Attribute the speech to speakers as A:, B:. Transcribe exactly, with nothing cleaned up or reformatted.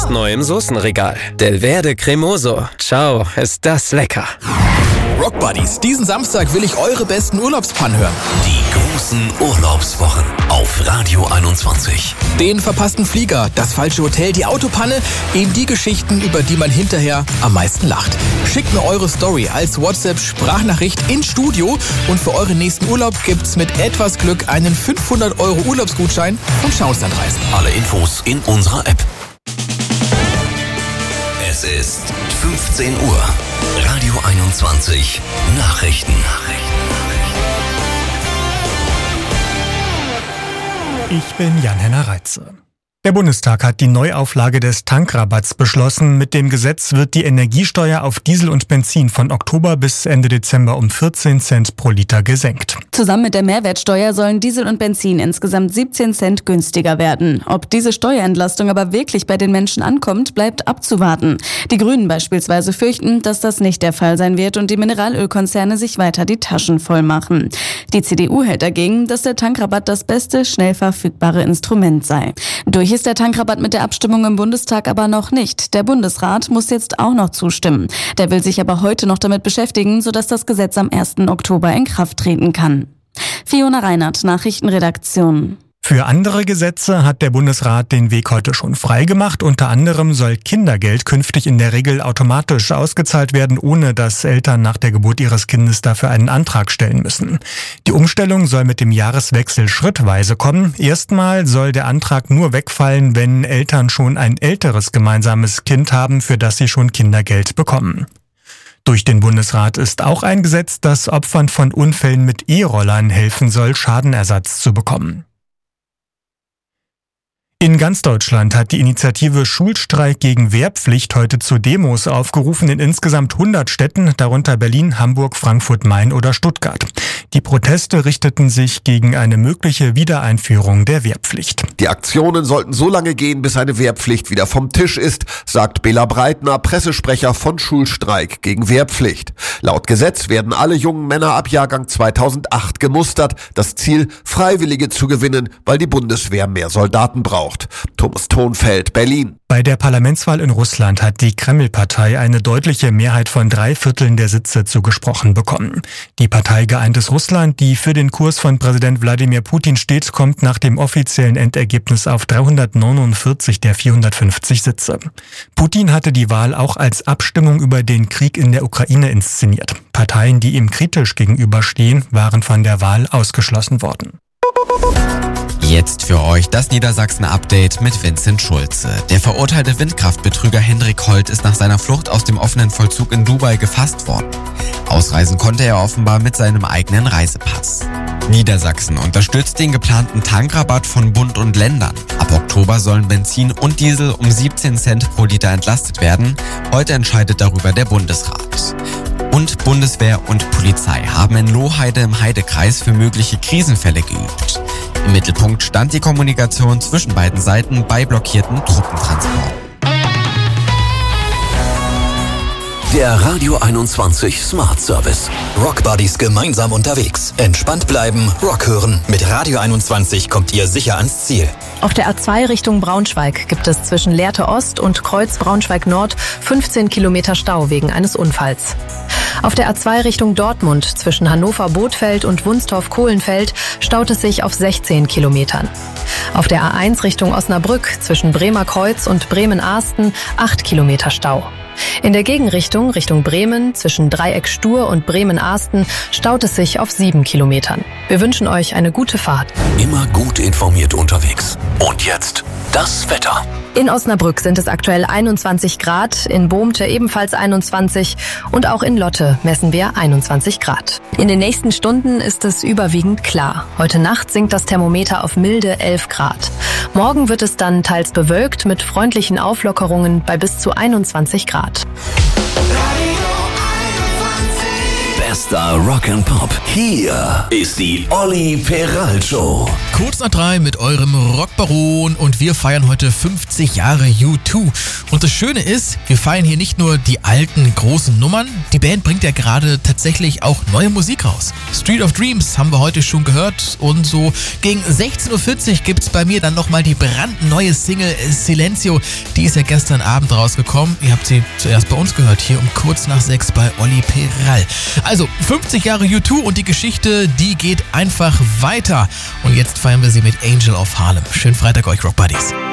A: Jetzt neu im Soßenregal. Del Verde Cremoso. Ciao, ist das lecker.
B: Rock Buddies, diesen Samstag will ich eure besten Urlaubspannen hören.
C: Die großen Urlaubswochen auf Radio einundzwanzig.
B: Den verpassten Flieger, das falsche Hotel, die Autopanne, eben die Geschichten, über die man hinterher am meisten lacht. Schickt mir eure Story als WhatsApp-Sprachnachricht ins Studio und für euren nächsten Urlaub gibt's mit etwas Glück einen fünfhundert Euro Urlaubsgutschein von Schauenslandreisen.
C: Alle Infos in unserer App. Es ist fünfzehn Uhr. Radio einundzwanzig Nachrichten.
D: Ich bin Jan-Henner Reitze. Der Bundestag hat die Neuauflage des Tankrabatts beschlossen. Mit dem Gesetz wird die Energiesteuer auf Diesel und Benzin von Oktober bis Ende Dezember um vierzehn Cent pro Liter gesenkt.
E: Zusammen mit der Mehrwertsteuer sollen Diesel und Benzin insgesamt siebzehn Cent günstiger werden. Ob diese Steuerentlastung aber wirklich bei den Menschen ankommt, bleibt abzuwarten. Die Grünen beispielsweise fürchten, dass das nicht der Fall sein wird und die Mineralölkonzerne sich weiter die Taschen voll machen. Die C D U hält dagegen, dass der Tankrabatt das beste, schnell verfügbare Instrument sei. Durch ist der Tankrabatt mit der Abstimmung im Bundestag aber noch nicht. Der Bundesrat muss jetzt auch noch zustimmen. Der will sich aber heute noch damit beschäftigen, sodass das Gesetz am ersten Oktober in Kraft treten kann. Fiona Reinhardt, Nachrichtenredaktion.
D: Für andere Gesetze hat der Bundesrat den Weg heute schon freigemacht. Unter anderem soll Kindergeld künftig in der Regel automatisch ausgezahlt werden, ohne dass Eltern nach der Geburt ihres Kindes dafür einen Antrag stellen müssen. Die Umstellung soll mit dem Jahreswechsel schrittweise kommen. Erstmal soll der Antrag nur wegfallen, wenn Eltern schon ein älteres gemeinsames Kind haben, für das sie schon Kindergeld bekommen. Durch den Bundesrat ist auch ein Gesetz, das Opfern von Unfällen mit E-Rollern helfen soll, Schadenersatz zu bekommen. In ganz Deutschland hat die Initiative Schulstreik gegen Wehrpflicht heute zu Demos aufgerufen in insgesamt hundert Städten, darunter Berlin, Hamburg, Frankfurt, Main oder Stuttgart. Die Proteste richteten sich gegen eine mögliche Wiedereinführung der Wehrpflicht.
F: Die Aktionen sollten so lange gehen, bis eine Wehrpflicht wieder vom Tisch ist, sagt Bela Breitner, Pressesprecher von Schulstreik gegen Wehrpflicht. Laut Gesetz werden alle jungen Männer ab Jahrgang zweitausendacht gemustert. Das Ziel, Freiwillige zu gewinnen, weil die Bundeswehr mehr Soldaten braucht. Thomas Thonfeld, Berlin.
D: Bei der Parlamentswahl in Russland hat die Kreml-Partei eine deutliche Mehrheit von drei Vierteln der Sitze zugesprochen bekommen. Die Partei Geeintes Russland, die für den Kurs von Präsident Wladimir Putin steht, kommt nach dem offiziellen Endergebnis auf dreihundertneunundvierzig der vierhundertfünfzig Sitze. Putin hatte die Wahl auch als Abstimmung über den Krieg in der Ukraine inszeniert. Parteien, die ihm kritisch gegenüberstehen, waren von der Wahl ausgeschlossen worden.
G: Jetzt für euch das Niedersachsen-Update mit Vincent Schulze. Der verurteilte Windkraftbetrüger Hendrik Holt ist nach seiner Flucht aus dem offenen Vollzug in Dubai gefasst worden. Ausreisen konnte er offenbar mit seinem eigenen Reisepass. Niedersachsen unterstützt den geplanten Tankrabatt von Bund und Ländern. Ab Oktober sollen Benzin und Diesel um siebzehn Cent pro Liter entlastet werden. Heute entscheidet darüber der Bundesrat. Und Bundeswehr und Polizei haben in Lohheide im Heidekreis für mögliche Krisenfälle geübt. Im Mittelpunkt stand die Kommunikation zwischen beiden Seiten bei blockierten Truppentransporten.
C: Der Radio einundzwanzig Smart Service.
H: Rock Buddies gemeinsam unterwegs. Entspannt bleiben, Rock hören. Mit Radio einundzwanzig kommt ihr sicher ans Ziel.
I: Auf der A zwei Richtung Braunschweig gibt es zwischen Lehrte Ost und Kreuz Braunschweig Nord fünfzehn Kilometer Stau wegen eines Unfalls. Auf der A zwei Richtung Dortmund zwischen Hannover-Bothfeld und Wunstorf-Kohlenfeld staut es sich auf sechzehn Kilometern. Auf der A eins Richtung Osnabrück zwischen Bremer Kreuz und Bremen-Ahsten acht Kilometer Stau. In der Gegenrichtung, Richtung Bremen, zwischen Dreieck Stur und Bremen-Ahsten, staut es sich auf sieben Kilometern. Wir wünschen euch eine gute Fahrt.
C: Immer gut informiert unterwegs. Und jetzt das Wetter.
I: In Osnabrück sind es aktuell einundzwanzig Grad, in Bohmte ebenfalls einundzwanzig und auch in Lotte messen wir einundzwanzig Grad. In den nächsten Stunden ist es überwiegend klar. Heute Nacht sinkt das Thermometer auf milde elf Grad. Morgen wird es dann teils bewölkt mit freundlichen Auflockerungen bei bis zu einundzwanzig Grad.
C: Bester Rock and Pop. Hier ist die Olli Peral Show.
B: Kurz nach drei mit eurem Rockbaron und wir feiern heute fünfzig Jahre U zwei. Und das Schöne ist, wir feiern hier nicht nur die alten großen Nummern, die Band bringt ja gerade tatsächlich auch neue Musik raus. Street of Dreams haben wir heute schon gehört und so gegen sechzehn Uhr vierzig gibt's bei mir dann nochmal die brandneue Single Silencio. Die ist ja gestern Abend rausgekommen. Ihr habt sie zuerst bei uns gehört, hier um kurz nach sechs bei Olli Peral. Also fünfzig Jahre U zwei und die Geschichte, die geht einfach weiter. Und jetzt feiern wir sie mit Angel of Harlem. Schönen Freitag euch, Rock Buddies.